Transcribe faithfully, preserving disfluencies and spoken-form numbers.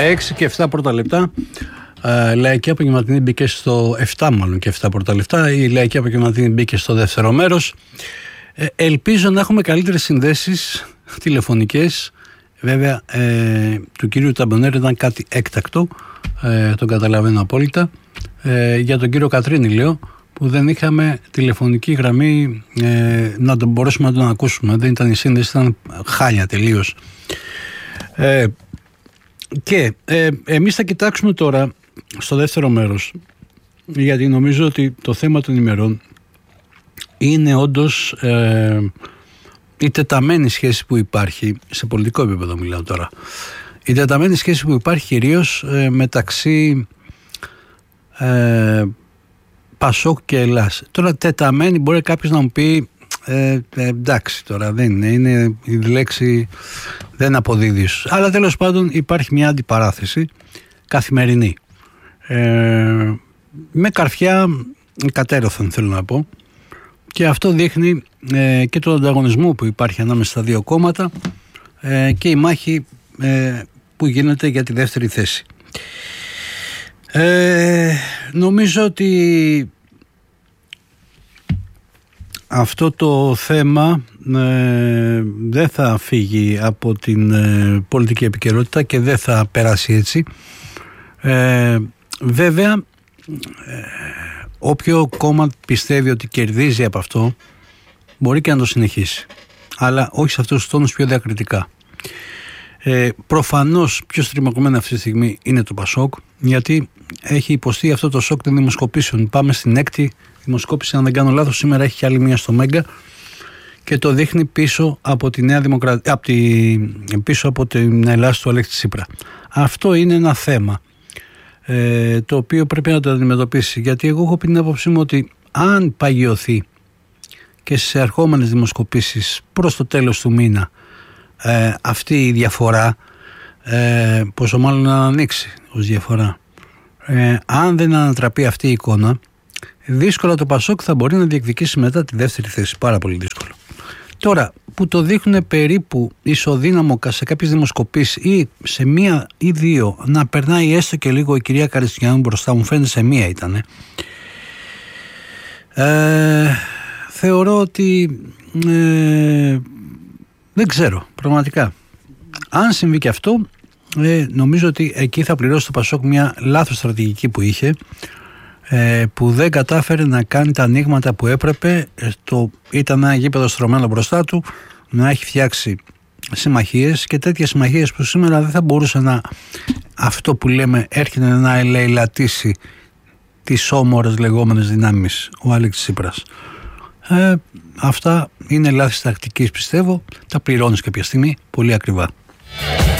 έξι και επτά πρώτα λεπτά. Uh, λαϊκή απογευματινή μπήκε στο επτά, μάλλον και επτά πρώτα λεπτά. Η λαϊκή απογευματινή μπήκε στο δεύτερο μέρος. Ε, ελπίζω να έχουμε καλύτερες συνδέσεις τηλεφωνικές. Βέβαια, ε, του κυρίου Ταμπονέρ ήταν κάτι έκτακτο, ε, τον καταλαβαίνω απόλυτα. Ε, για τον κύριο Κατρίνη λέω, που δεν είχαμε τηλεφωνική γραμμή ε, να τον μπορέσουμε να τον ακούσουμε. Δεν ήταν η σύνδεση, ήταν χάλια τελείως. Ε, και ε, εμείς θα κοιτάξουμε τώρα στο δεύτερο μέρος, γιατί νομίζω ότι το θέμα των ημερών είναι όντως ε, η τεταμένη σχέση που υπάρχει, σε πολιτικό επίπεδο μιλάω τώρα, η τεταμένη σχέση που υπάρχει κυρίως ε, μεταξύ ε, Πασόκ και Ελλάς. Τώρα τεταμένη μπορεί κάποιος να μου πει ε, ε, εντάξει τώρα δεν είναι, είναι η λέξη δεν αποδίδει, αλλά τέλος πάντων υπάρχει μια αντιπαράθεση καθημερινή ε, με καρφιά κατέρωθεν, θέλω να πω, και αυτό δείχνει ε, και τον ανταγωνισμό που υπάρχει ανάμεσα στα δύο κόμματα ε, και η μάχη ε, που γίνεται για τη δεύτερη θέση. Ε, νομίζω ότι αυτό το θέμα ε, δεν θα φύγει από την ε, πολιτική επικαιρότητα και δεν θα περάσει έτσι. Ε, βέβαια, ε, όποιο κόμμα πιστεύει ότι κερδίζει από αυτό μπορεί και να το συνεχίσει, αλλά όχι σε αυτούς τους τόνους, πιο διακριτικά. Ε, προφανώς πιο στριμωγμένο αυτή τη στιγμή είναι το Πασόκ, γιατί έχει υποστεί αυτό το σοκ των δημοσκοπήσεων. Πάμε στην έκτη δημοσκόπηση, αν δεν κάνω λάθος, σήμερα έχει και άλλη μία στο Μέγκα και το δείχνει πίσω από τη Νέα Δημοκρατία, από τη, πίσω από την Ελλάδα του Αλέξη Τσίπρα. Αυτό είναι ένα θέμα ε, το οποίο πρέπει να το αντιμετωπίσει, γιατί εγώ έχω πει την άποψή μου ότι αν παγιωθεί και στις ερχόμενες δημοσκοπήσεις προς το τέλος του μήνα ε, αυτή η διαφορά, ε, πόσο μάλλον να ανοίξει ως διαφορά, ε, αν δεν ανατραπεί αυτή η εικόνα, δύσκολα το Πασόκ θα μπορεί να διεκδικήσει μετά τη δεύτερη θέση. Πάρα πολύ δύσκολο. Τώρα που το δείχνουν περίπου ισοδύναμο σε κάποιες δημοσκοπήσεις ή σε μία ή δύο να περνάει έστω και λίγο η κυρία Καριστιανού μπροστά, μου φαίνεται σε μία ήτανε, ε, θεωρώ ότι ε, δεν ξέρω πραγματικά. Αν συμβεί και αυτό, ε, νομίζω ότι εκεί θα πληρώσει το Πασόκ μια λάθος στρατηγική που είχε, ε, που δεν κατάφερε να κάνει τα ανοίγματα που έπρεπε. Το, ήταν ένα γήπεδο στρωμένο μπροστά του, να έχει φτιάξει συμμαχίες και τέτοιες συμμαχίες που σήμερα δεν θα μπορούσε να, αυτό που λέμε, έρχεται να ελεηλατήσει τις όμορες λεγόμενες δυνάμεις ο Αλέξης Τσίπρας. Ε, αυτά είναι λάθη τακτικής, πιστεύω. Τα πληρώνεις κάποια στιγμή πολύ ακριβά.